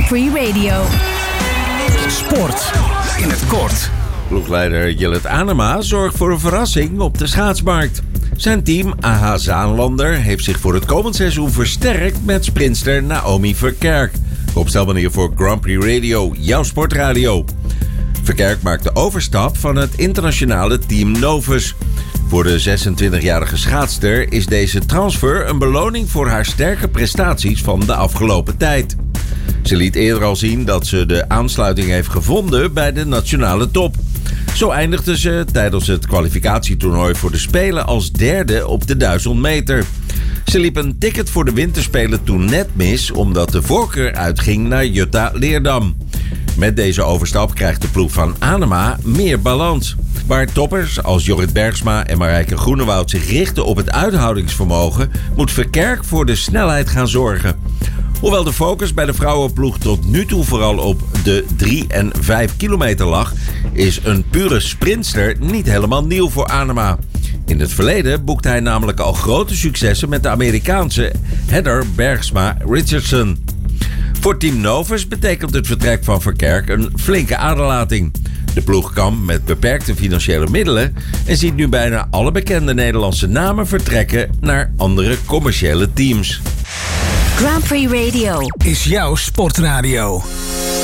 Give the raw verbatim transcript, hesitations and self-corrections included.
Grand Prix Radio. Sport in het kort. Ploegleider Jillet Anema zorgt voor een verrassing op de schaatsmarkt. Zijn team A H Zaanlander heeft zich voor het komend seizoen versterkt met sprinster Naomi Verkerk. Opstelmanier voor Grand Prix Radio, jouw sportradio. Verkerk maakt de overstap van het internationale team Novus. Voor de zesentwintigjarige schaatster is deze transfer een beloning voor haar sterke prestaties van de afgelopen tijd. Ze liet eerder al zien dat ze de aansluiting heeft gevonden bij de nationale top. Zo eindigde ze tijdens het kwalificatietoernooi voor de Spelen als derde op de duizend meter. Ze liep een ticket voor de winterspelen toen net mis, omdat de voorkeur uitging naar Jutta Leerdam. Met deze overstap krijgt de ploeg van Anema meer balans. Waar toppers als Jorrit Bergsma en Marijke Groenewoud zich richten op het uithoudingsvermogen, moet Verkerk voor de snelheid gaan zorgen. Hoewel de focus bij de vrouwenploeg tot nu toe vooral op de drie en vijf kilometer lag, is een pure sprinter niet helemaal nieuw voor Anema. In het verleden boekte hij namelijk al grote successen met de Amerikaanse Heather Bergsma Richardson. Voor Team Novus betekent het vertrek van Verkerk een flinke aderlating. De ploeg kampt met beperkte financiële middelen en ziet nu bijna alle bekende Nederlandse namen vertrekken naar andere commerciële teams. Grand Prix Radio is jouw sportradio.